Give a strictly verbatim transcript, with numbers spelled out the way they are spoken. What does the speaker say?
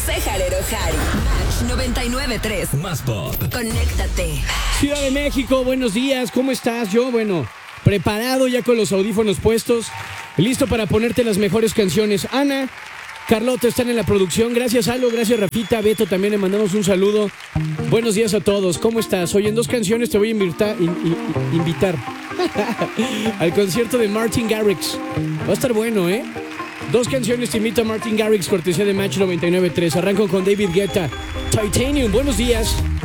José Jarero Jari. Match noventa y nueve punto tres. Más pop. Conéctate. Ciudad de México, buenos días, ¿cómo estás? Yo, bueno, preparado ya con los audífonos puestos, listo para ponerte las mejores canciones. Ana, Carlota están en la producción. Gracias, Alo, gracias, Rafita, Beto, también le mandamos un saludo. Buenos días a todos, ¿cómo estás? Hoy en dos canciones te voy a invitar, in, in, invitar al concierto de Martin Garrix. Va a estar bueno, ¿eh? Dos canciones te invito a Martin Garrix, cortesía de Match noventa y nueve punto tres. Arranco con David Guetta, Titanium, buenos días.